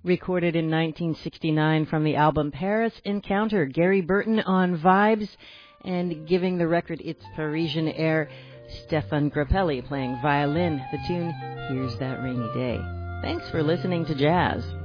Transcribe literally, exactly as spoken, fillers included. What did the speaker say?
Recorded in nineteen sixty-nine from the album Paris Encounter, Gary Burton on vibes, and giving the record its Parisian air, Stefan Grappelli playing violin. The tune, Here's That Rainy Day. Thanks for listening to Jazz.